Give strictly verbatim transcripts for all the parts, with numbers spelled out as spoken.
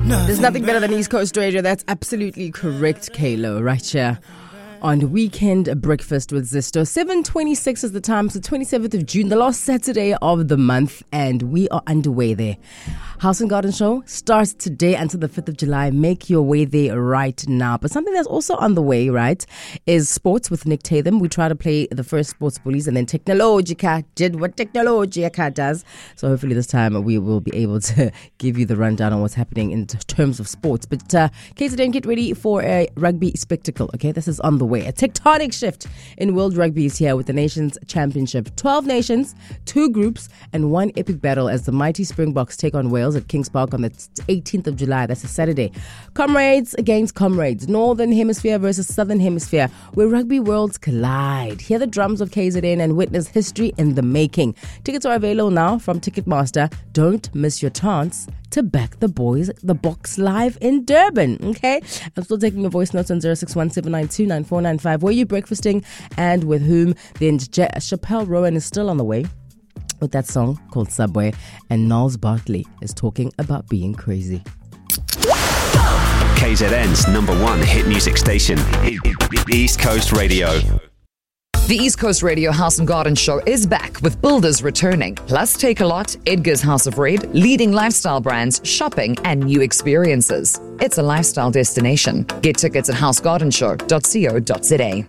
There's nothing better than East Coast Radio. That's absolutely correct, Kaylo, right here on Weekend Breakfast with Zisto. seven twenty-six is the time. It's the twenty-seventh of June, the last Saturday of the month, and we are underway there. House and Garden Show starts today until the fifth of July. Make your way there right now. But something that's also on the way, right, is sports with Nick Tatham. We try to play the first Sports Bullies, and then Technologica did what Technologica does. So hopefully this time we will be able to give you the rundown on what's happening in terms of sports. But uh, K Z N, get ready for a rugby spectacle, okay? This is on the way. A tectonic shift in world rugby is here with the Nations Championship. twelve nations, two groups, and one epic battle as the mighty Springboks take on Wales at Kings Park on the eighteenth of July. That's a Saturday. Comrades against comrades. Northern Hemisphere versus Southern Hemisphere, where rugby worlds collide. Hear the drums of K Z N and witness history in the making. Tickets are available now from Ticketmaster. Don't miss your chance to back the boys, the Boks live in Durban. Okay, I'm still taking your voice notes on zero six one seven nine two nine four nine five. Were you breakfasting and with whom? Then J- Chappelle Rowan is still on the way with that song called Subway, and Niles Bartley is talking about being crazy. K Z N's number one hit music station, East Coast Radio. The East Coast Radio House and Garden Show is back with builders returning. Plus, Take A Lot, Edgar's House of Red, leading lifestyle brands, shopping, and new experiences. It's a lifestyle destination. Get tickets at house garden show dot co dot za.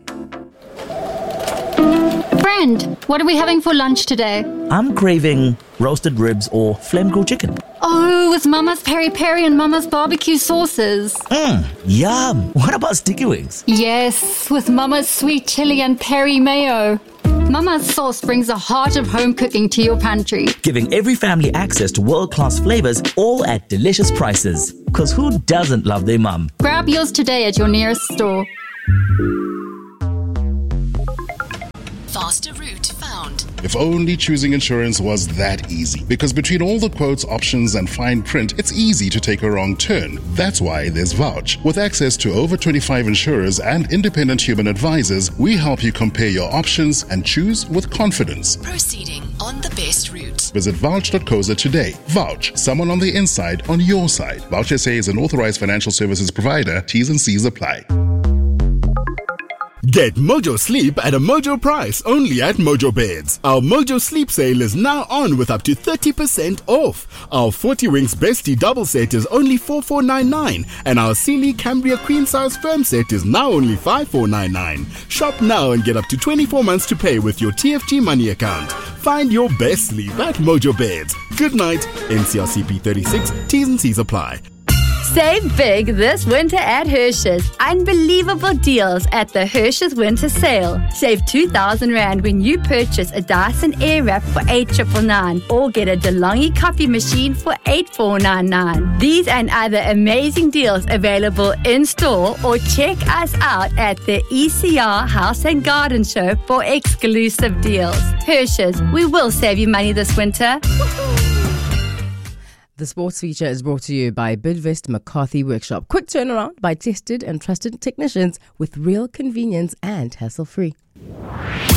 Friend, what are we having for lunch today? I'm craving roasted ribs or flame grilled chicken. Oh, with Mama's peri peri and Mama's barbecue sauces. Mmm, yum. What about sticky wings? Yes, with Mama's sweet chili and peri mayo. Mama's sauce brings the heart of home cooking to your pantry. Giving every family access to world-class flavors, all at delicious prices. Because who doesn't love their mum? Grab yours today at your nearest store. Faster route found. If only choosing insurance was that easy. Because between all the quotes, options, and fine print, it's easy to take a wrong turn. That's why there's Vouch. With access to over twenty-five insurers and independent human advisors, we help you compare your options and choose with confidence. Proceeding on the best route. Visit vouch dot co dot za today. Vouch, someone on the inside on your side. Vouch S A is an authorized financial services provider. T's and C's apply. Get Mojo Sleep at a Mojo price only at Mojo Beds. Our Mojo Sleep sale is now on with up to thirty percent off. Our forty Winks Bestie double set is only four thousand four hundred ninety-nine dollars and our Sealy Cambria Queen Size Firm set is now only five thousand four hundred ninety-nine dollars. Shop now and get up to twenty-four months to pay with your T F G money account. Find your best sleep at Mojo Beds. Good night. N C R C P thirty-six. T's and C's apply. Save big this winter at Hershey's. Unbelievable deals at the Hershey's Winter Sale. Save two thousand rand when you purchase a Dyson Airwrap for eight thousand nine hundred ninety-nine or get a DeLonghi coffee machine for eight thousand four hundred ninety-nine. These and other amazing deals available in store, or check us out at the E C R House and Garden Show for exclusive deals. Hershey's, we will save you money this winter. The sports feature is brought to you by Bidvest McCarthy Workshop. Quick turnaround by tested and trusted technicians with real convenience and hassle-free.